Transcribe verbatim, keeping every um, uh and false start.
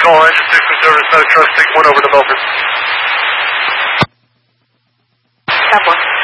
call, engine six from service, no trust, take one over to Milford. ten one.